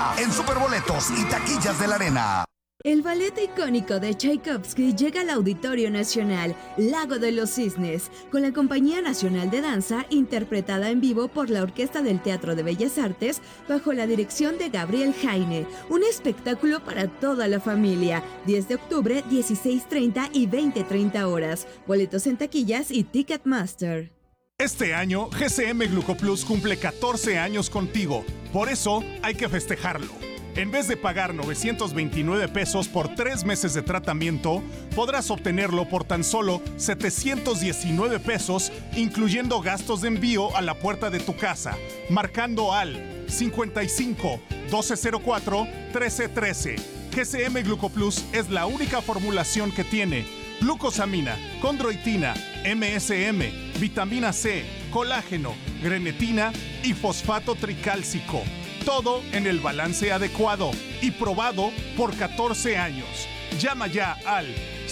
En Superboletos y taquillas de la Arena. El ballet icónico de Tchaikovsky llega al Auditorio Nacional Lago de los Cisnes, con la Compañía Nacional de Danza, interpretada en vivo por la Orquesta del Teatro de Bellas Artes, bajo la dirección de Gabriel Jaine. Un espectáculo para toda la familia. 10 de octubre, 16:30 y 20:30 horas. Boletos en taquillas y Ticketmaster. Este año, GCM Glucoplus cumple 14 años contigo. Por eso, hay que festejarlo. En vez de pagar 929 pesos por 3 meses de tratamiento, podrás obtenerlo por tan solo 719 pesos, incluyendo gastos de envío a la puerta de tu casa, marcando al 55 1204 1313. GCM Glucoplus es la única formulación que tiene glucosamina, condroitina, MSM, vitamina C, colágeno, grenetina y fosfato tricálcico. Todo en el balance adecuado y probado por 14 años. Llama ya al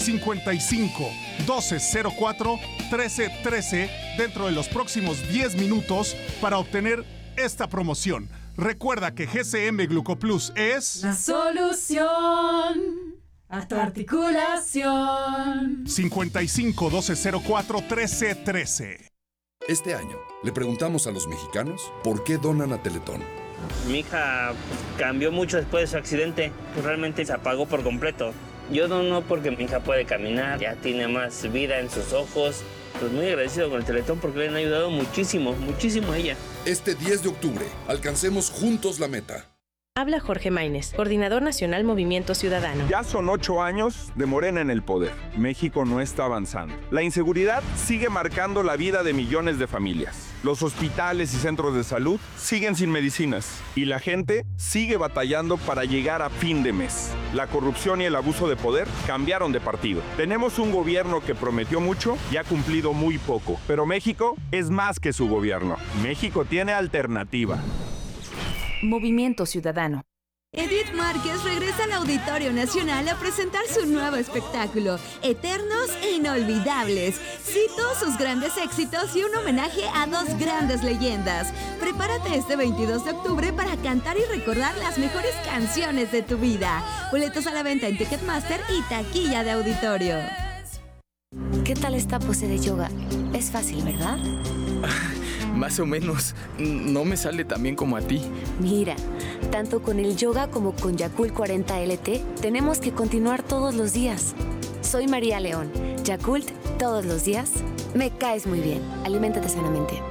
55 1204 1313 dentro de los próximos 10 minutos para obtener esta promoción. Recuerda que GCM Glucoplus es la solución a tu articulación. 55 1204 1313. Este año le preguntamos a los mexicanos por qué donan a Teletón. Mi hija cambió mucho después de su accidente, pues realmente se apagó por completo. Yo dono porque mi hija puede caminar, ya tiene más vida en sus ojos. Pues muy agradecido con el Teletón porque le han ayudado muchísimo, muchísimo a ella. Este 10 de octubre, alcancemos juntos la meta. Habla Jorge Maínez, Coordinador Nacional Movimiento Ciudadano. Ya son 8 años de Morena en el poder. México no está avanzando. La inseguridad sigue marcando la vida de millones de familias. Los hospitales y centros de salud siguen sin medicinas. Y la gente sigue batallando para llegar a fin de mes. La corrupción y el abuso de poder cambiaron de partido. Tenemos un gobierno que prometió mucho y ha cumplido muy poco. Pero México es más que su gobierno. México tiene alternativa. Movimiento Ciudadano. Edith Márquez regresa al Auditorio Nacional a presentar su nuevo espectáculo, Eternos e Inolvidables. Cito sus grandes éxitos y un homenaje a 2 grandes leyendas. Prepárate este 22 de octubre para cantar y recordar las mejores canciones de tu vida. Boletos a la venta en Ticketmaster y taquilla de auditorio. ¿Qué tal esta pose de yoga? Es fácil, ¿verdad? Más o menos. No me sale tan bien como a ti. Mira, tanto con el yoga como con Yakult 40 LT, tenemos que continuar todos los días. Soy María León. Yakult, todos los días. Me caes muy bien. Aliméntate sanamente.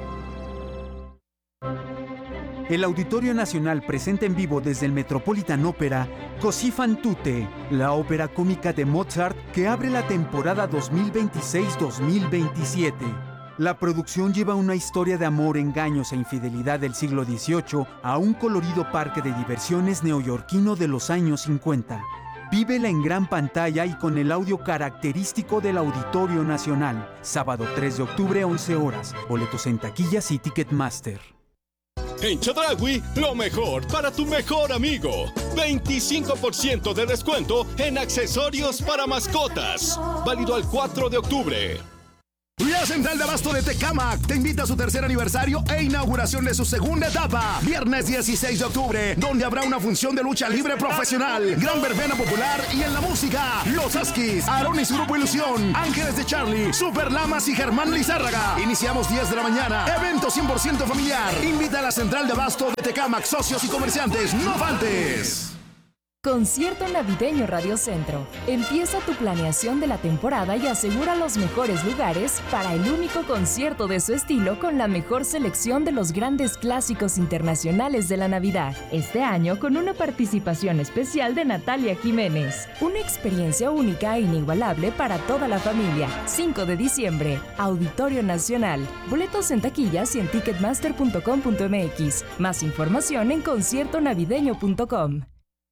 El Auditorio Nacional presenta en vivo desde el Metropolitan Opera Così fan tutte, la ópera cómica de Mozart que abre la temporada 2026-2027. La producción lleva una historia de amor, engaños e infidelidad del siglo XVIII a un colorido parque de diversiones neoyorquino de los años 50. Vívela en gran pantalla y con el audio característico del Auditorio Nacional. Sábado 3 de octubre, 11 horas. Boletos en taquillas y Ticketmaster. En Chedraui, lo mejor para tu mejor amigo. 25% de descuento en accesorios para mascotas. Válido al 4 de octubre. La Central de Abasto de Tecámac te invita a su tercer aniversario e inauguración de su segunda etapa. Viernes 16 de octubre, donde habrá una función de lucha libre profesional, gran verbena popular y en la música, Los Askis, Aarón y su grupo Ilusión, Ángeles de Charlie, Super Lamas y Germán Lizárraga. Iniciamos 10 de la mañana. Evento 100% familiar. Invita a la Central de Abasto de Tecámac, socios y comerciantes. ¡No faltes! Concierto Navideño Radio Centro. Empieza tu planeación de la temporada y asegura los mejores lugares para el único concierto de su estilo con la mejor selección de los grandes clásicos internacionales de la Navidad. Este año con una participación especial de Natalia Jiménez. Una experiencia única e inigualable para toda la familia. 5 de diciembre, Auditorio Nacional. Boletos en taquillas y en ticketmaster.com.mx. Más información en conciertonavideño.com.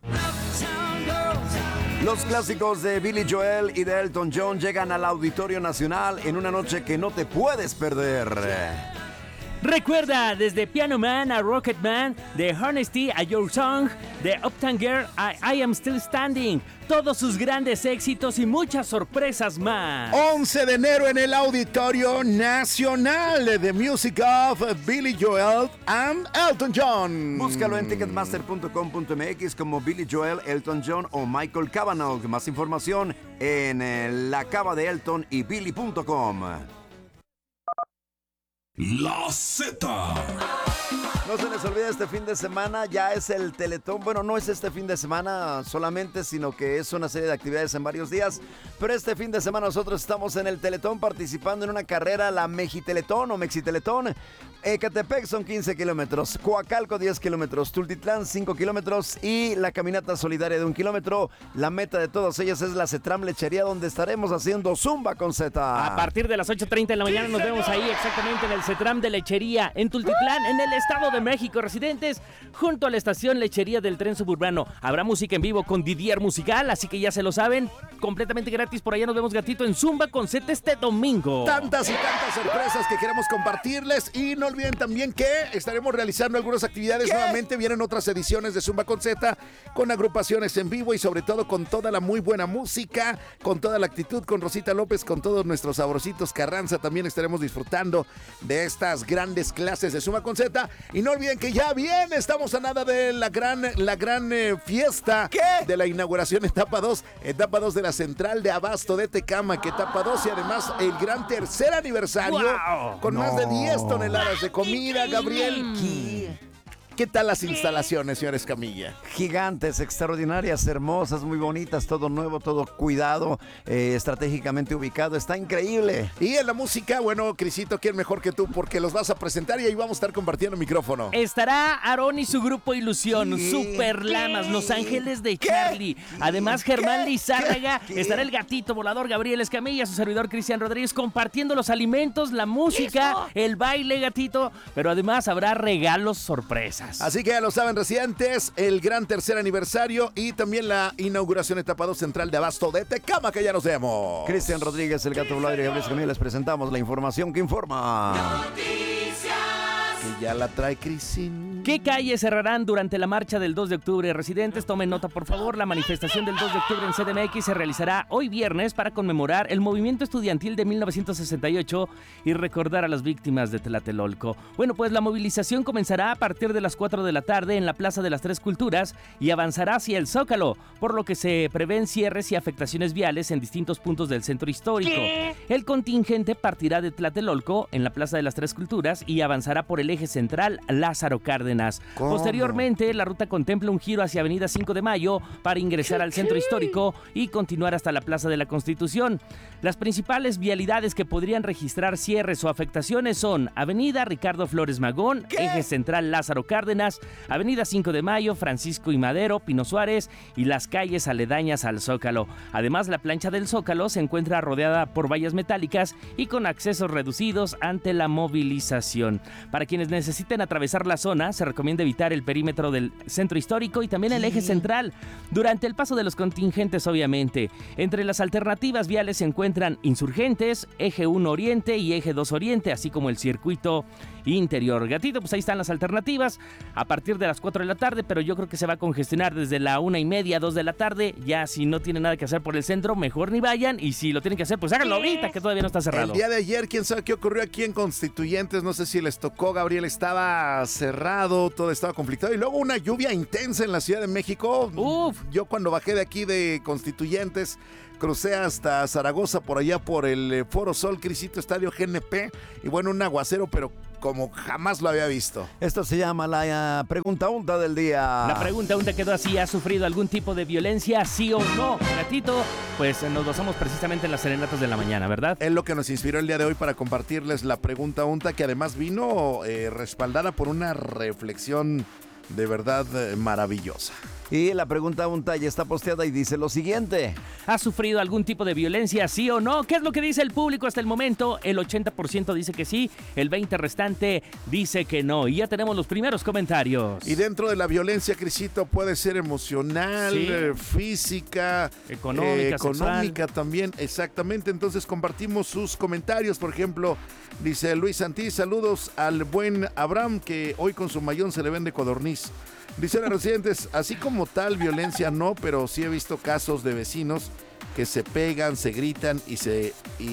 Los clásicos de Billy Joel y de Elton John llegan al Auditorio Nacional en una noche que no te puedes perder. Recuerda, desde Piano Man a Rocket Man, de Honesty a Your Song, de Uptown Girl a I Am Still Standing, todos sus grandes éxitos y muchas sorpresas más. 11 de enero en el Auditorio Nacional, The Music of Billy Joel and Elton John. Búscalo en ticketmaster.com.mx como Billy Joel, Elton John o Michael Cavanaugh. Más información en la cava de Elton y Billy.com. La Z. No se les olvide, este fin de semana ya es el Teletón. Bueno, no es este fin de semana solamente, sino que es una serie de actividades en varios días. Pero este fin de semana nosotros estamos en el Teletón participando en una carrera, la Mexiteletón o Mexiteletón. Ecatepec son 15 kilómetros, Coacalco 10 kilómetros, Tultitlán 5 kilómetros y la caminata solidaria de 1 kilómetro. La meta de todas ellas es la Cetram Lechería, donde estaremos haciendo Zumba con Z. A partir de las 8:30 de la mañana nos vemos ahí exactamente en el Cetram de Lechería, en Tultitlán, en el Estado de México, residentes, junto a la estación Lechería del Tren Suburbano. Habrá música en vivo con Didier Musical, así que ya se lo saben, completamente gratis. Por allá nos vemos, gatito, en Zumba con Z este domingo. Tantas y tantas sorpresas que queremos compartirles, y no olviden también que estaremos realizando algunas actividades nuevamente. Vienen otras ediciones de Zumba con Z, con agrupaciones en vivo y sobre todo con toda la muy buena música, con toda la actitud, con Rosita López, con todos nuestros sabrositos Carranza. También estaremos disfrutando de estas grandes clases de Zumba con Z. Y no olviden que ya viene, estamos a nada de la gran fiesta de la inauguración etapa 2 de la central de abasto de Tecámac, etapa 2, y además el gran tercer aniversario, con más de 10 toneladas de comida, Gabriel. ¿Qué tal las instalaciones, señor Escamilla? Gigantes, extraordinarias, hermosas, muy bonitas, todo nuevo, todo cuidado, estratégicamente ubicado, está increíble. Y en la música, bueno, Crisito, ¿quién mejor que tú? Porque los vas a presentar y ahí vamos a estar compartiendo micrófono. Estará Aarón y su grupo Ilusión, Super Lamas, Los Ángeles de Charlie. Además, Germán Lizárraga, estará el gatito volador Gabriel Escamilla, su servidor Cristian Rodríguez, compartiendo los alimentos, la música, el baile, gatito, pero además habrá regalos sorpresas. Así que ya lo saben, residentes, el gran tercer aniversario y también la inauguración etapa 2 central de abasto de Tecámac, que ya nos vemos. Cristian Rodríguez, el gato volador y Gabriel Escamilla, les presentamos la información que informa. Que ya la trae Crisin. ¿Qué calles cerrarán durante la marcha del 2 de octubre? Residentes, tomen nota, por favor. La manifestación del 2 de octubre en CDMX se realizará hoy viernes para conmemorar el movimiento estudiantil de 1968 y recordar a las víctimas de Tlatelolco. Bueno, pues la movilización comenzará a partir de las 4 de la tarde en la Plaza de las Tres Culturas y avanzará hacia el Zócalo, por lo que se prevén cierres y afectaciones viales en distintos puntos del centro histórico. El contingente partirá de Tlatelolco en la Plaza de las Tres Culturas y avanzará por el eje central Lázaro Cárdenas. ¿Cómo? Posteriormente, la ruta contempla un giro hacia Avenida 5 de Mayo para ingresar al centro histórico y continuar hasta la Plaza de la Constitución. Las principales vialidades que podrían registrar cierres o afectaciones son Avenida Ricardo Flores Magón, eje central Lázaro Cárdenas, Avenida 5 de Mayo, Francisco y Madero, Pino Suárez y las calles aledañas al Zócalo. Además, la plancha del Zócalo se encuentra rodeada por vallas metálicas y con accesos reducidos ante la movilización. Para quienes necesiten atravesar la zona, se recomienda evitar el perímetro del centro histórico y también el eje central durante el paso de los contingentes, obviamente. Entre las alternativas viales se encuentran Insurgentes, Eje 1 Oriente y Eje 2 Oriente, así como el circuito interior. Gatito, pues ahí están las alternativas a partir de las 4 de la tarde, pero yo creo que se va a congestionar desde la 1:30, 2 de la tarde. Ya si no tienen nada que hacer por el centro, mejor ni vayan, y si lo tienen que hacer, pues háganlo ahorita, que todavía no está cerrado. El día de ayer, quién sabe qué ocurrió aquí en Constituyentes, no sé si les tocó, Gabriel, estaba cerrado, todo estaba conflictado, y luego una lluvia intensa en la Ciudad de México. Yo cuando bajé de aquí de Constituyentes, crucé hasta Zaragoza, por allá por el Foro Sol, Crisito, Estadio GNP, y bueno, un aguacero, pero como jamás lo había visto. Esto se llama la pregunta unta del día. La pregunta unta quedó así: ¿has sufrido algún tipo de violencia, sí o no? Gatito, pues nos basamos precisamente en las serenatas de la mañana, ¿verdad? Es lo que nos inspiró el día de hoy para compartirles la pregunta unta, que además vino respaldada por una reflexión de verdad maravillosa. Y la pregunta ya está posteada y dice lo siguiente. ¿Has sufrido algún tipo de violencia, sí o no? ¿Qué es lo que dice el público hasta el momento? El 80% dice que sí, el 20% restante dice que no. Y ya tenemos los primeros comentarios. Y dentro de la violencia, Crisito, puede ser emocional, Sí. Física, económica también, exactamente. Entonces compartimos sus comentarios. Por ejemplo, dice Luis Santí, saludos al buen Abraham, que hoy con su mayón se le vende codorniz. Dice los residentes, así como tal violencia no, pero sí he visto casos de vecinos que se pegan, se gritan y se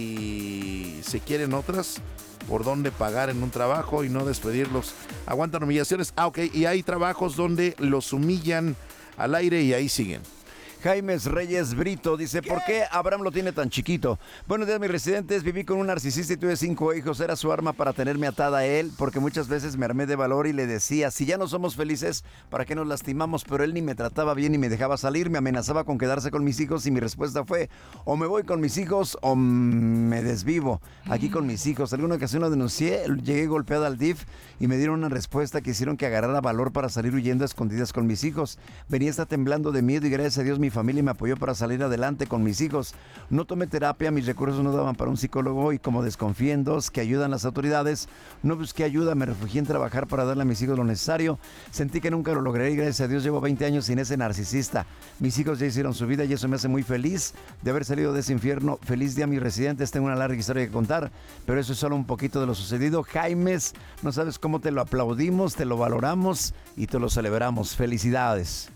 quieren otras por dónde pagar en un trabajo y no despedirlos. Aguantan humillaciones. Ok, y hay trabajos donde los humillan al aire y ahí siguen. Jaime Reyes Brito dice, ¿por qué Abraham lo tiene tan chiquito? Buenos días, mis residentes. Viví con un narcisista y tuve 5 hijos. Era su arma para tenerme atada a él, porque muchas veces me armé de valor y le decía, si ya no somos felices, ¿para qué nos lastimamos? Pero él ni me trataba bien ni me dejaba salir. Me amenazaba con quedarse con mis hijos y mi respuesta fue, o me voy con mis hijos o me desvivo aquí con mis hijos. Alguna ocasión lo denuncié, llegué golpeado al DIF y me dieron una respuesta que hicieron que agarrara valor para salir huyendo a escondidas con mis hijos. Venía hasta temblando de miedo y gracias a Dios mi familia me apoyó para salir adelante con mis hijos. No tomé terapia, mis recursos no daban para un psicólogo y como desconfié en 2 que ayudan las autoridades, no busqué ayuda, me refugié en trabajar para darle a mis hijos lo necesario. Sentí que nunca lo lograré y gracias a Dios llevo 20 años sin ese narcisista. Mis hijos ya hicieron su vida y eso me hace muy feliz de haber salido de ese infierno. Feliz día, mis residentes. Tengo una larga historia que contar, pero eso es solo un poquito de lo sucedido. Jaimes, no sabes cómo te lo aplaudimos, te lo valoramos y te lo celebramos. Felicidades.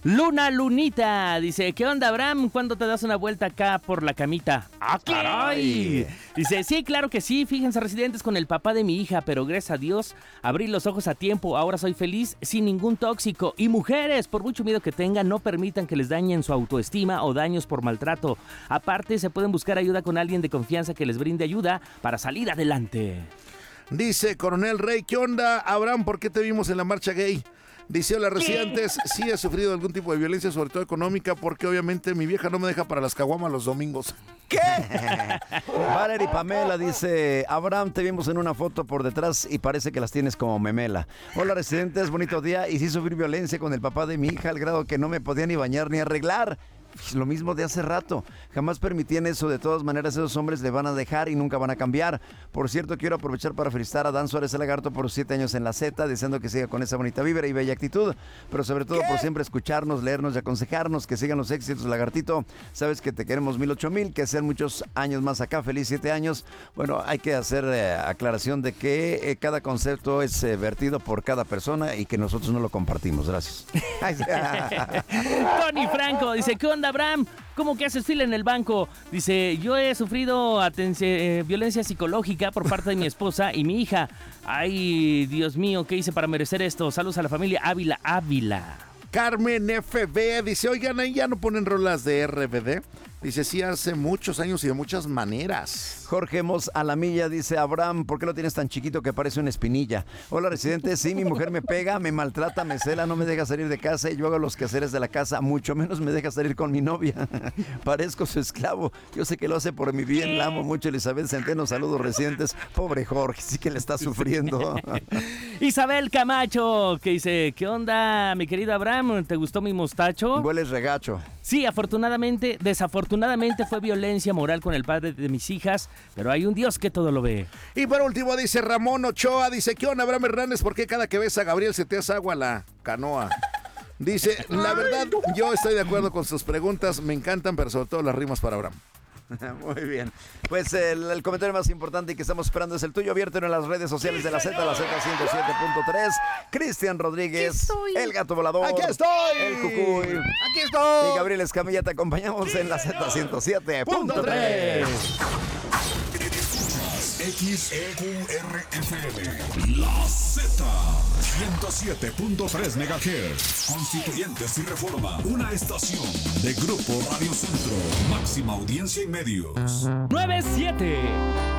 Lunita dice, ¿qué onda, Abraham? ¿Cuándo te das una vuelta acá por la camita? ¡Ah, caray! Dice, sí, claro que sí. Fíjense, residentes, con el papá de mi hija, pero gracias a Dios abrí los ojos a tiempo. Ahora soy feliz sin ningún tóxico. Y mujeres, por mucho miedo que tengan, no permitan que les dañen su autoestima o daños por maltrato. Aparte, se pueden buscar ayuda con alguien de confianza que les brinde ayuda para salir adelante. Dice Coronel Rey, ¿qué onda, Abraham? ¿Por qué te vimos en la marcha gay? Dice, hola, residentes, sí he sufrido algún tipo de violencia, sobre todo económica, porque obviamente mi vieja no me deja para las caguamas los domingos. ¿Qué? Valerie Pamela dice, Abraham, te vimos en una foto por detrás y parece que las tienes como memela. Hola, residentes, bonito día. Y sí sufrí violencia con el papá de mi hija al grado que no me podía ni bañar ni arreglar. Lo mismo de hace rato. Jamás permitían eso. De todas maneras, esos hombres le van a dejar y nunca van a cambiar. Por cierto, quiero aprovechar para felicitar a Dan Suárez el Lagarto por 7 años en la Z, deseando que siga con esa bonita vibra y bella actitud, pero sobre todo por siempre escucharnos, leernos y aconsejarnos. Que sigan los éxitos, Lagartito. Sabes que te queremos 1000-8000, que sean muchos años más acá. Feliz 7 años. Bueno, hay que hacer aclaración de que cada concepto es vertido por cada persona y que nosotros no lo compartimos. Gracias. Tony Franco dice, ¿qué onda, Abraham? ¿Cómo que haces fila en el banco? Dice, yo he sufrido violencia psicológica por parte de mi esposa y mi hija. Ay, Dios mío, ¿qué hice para merecer esto? Saludos a la familia Ávila. Carmen FB dice, oigan, ahí ya no ponen rolas de RBD. Dice, sí, hace muchos años y de muchas maneras. Jorge Mos Alamilla dice, Abraham, ¿por qué lo tienes tan chiquito que parece una espinilla? Hola, residente, sí, mi mujer me pega, me maltrata, me cela, no me deja salir de casa y yo hago los quehaceres de la casa, mucho menos me deja salir con mi novia. Parezco su esclavo. Yo sé que lo hace por mi bien, la amo mucho. Elizabeth Centeno, saludos, residentes. Pobre Jorge, sí que le está sufriendo. Isabel Camacho, que dice, ¿qué onda, mi querido Abraham? ¿Te gustó mi mostacho? Hueles regacho. Sí, desafortunadamente fue violencia moral con el padre de mis hijas, pero hay un Dios que todo lo ve. Y por último dice Ramón Ochoa, dice, ¿qué onda, Abraham Hernández? ¿Por qué cada que ves a Gabriel se te hace agua la canoa? Dice, la verdad, yo estoy de acuerdo con sus preguntas, me encantan, pero sobre todo las rimas para Abraham. Muy bien. Pues el comentario más importante y que estamos esperando es el tuyo. Abierto en las redes sociales de la Z, la Z107.3. Cristian Rodríguez, el gato volador. ¡Aquí estoy! El cucuy. ¡Aquí estoy! Y Gabriel Escamilla, te acompañamos en la Z107.3. XEQRFM, la Z, 107.3 MHz, Constituyentes y Reforma, una estación de Grupo Radio Centro, máxima audiencia y medios. 9-7.